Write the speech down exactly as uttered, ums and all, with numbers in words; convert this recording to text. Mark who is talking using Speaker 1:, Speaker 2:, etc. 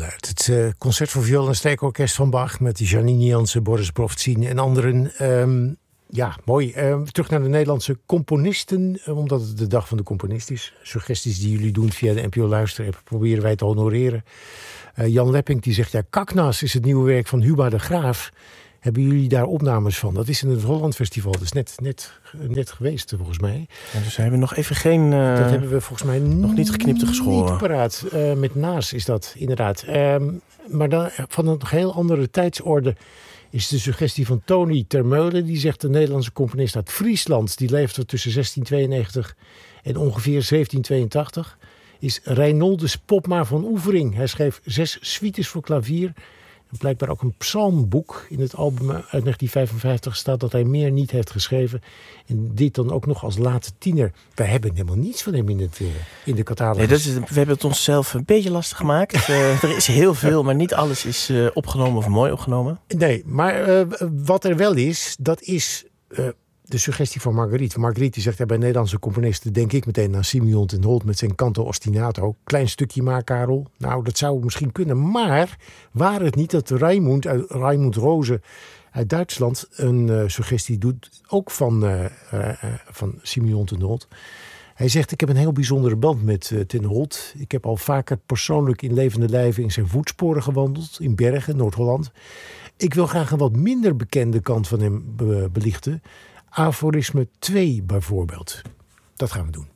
Speaker 1: uit het uh, concert voor viool en strijkorkest van Bach met Janine Jansen, Boris Provtsine en anderen. Um, ja, mooi. Uh, terug naar de Nederlandse componisten, uh, omdat het de dag van de componist is. Suggesties die jullie doen via de N P O Luister-app proberen wij te honoreren. Uh, Jan Lepping die zegt, ja, Kaknas is het nieuwe werk van Huba de Graaf. Hebben jullie daar opnames van? Dat is in het Holland Festival. Dat is net, net, net geweest, volgens mij.
Speaker 2: Ja, dus we hebben nog even geen... Uh,
Speaker 1: dat hebben we volgens mij
Speaker 2: nog niet geknipte geschoren.
Speaker 1: Niet paraat. Uh, met Naas is dat, inderdaad. Um, maar dan, van een heel andere tijdsorde is de suggestie van Tony Termeulen. Die zegt, de Nederlandse componist uit Friesland, die leefde tussen zestien tweeënnegentig en ongeveer zeventien tweeëntachtig... is Reinoldus Popma van Oevering. Hij schreef zes suites voor klavier. En blijkbaar ook een psalmboek. In het album uit negentien vijfenvijftig staat dat hij meer niet heeft geschreven. En dit dan ook nog als late tiener. Wij hebben helemaal niets van hem in, het, uh, in de catalogus.
Speaker 2: Nee, dat is, we hebben het onszelf een beetje lastig gemaakt. uh, er is heel veel, maar niet alles is uh, opgenomen of mooi opgenomen.
Speaker 1: Nee, maar uh, wat er wel is, dat is... Uh, de suggestie van Marguerite. Marguerite zegt, ja, bij Nederlandse componisten denk ik meteen aan Simeon ten Holt met zijn canto ostinato. Klein stukje maar, Karel. Nou, dat zou misschien kunnen. Maar waar het niet dat Raimund, Raimund Rose uit Duitsland een uh, suggestie doet, ook van, uh, uh, van Simeon ten Holt. Hij zegt, ik heb een heel bijzondere band met uh, ten Holt. Ik heb al vaker persoonlijk in levende lijven in zijn voetsporen gewandeld. In Bergen, Noord-Holland. Ik wil graag een wat minder bekende kant van hem be- belichten. Aforisme twee bijvoorbeeld. Dat gaan we doen.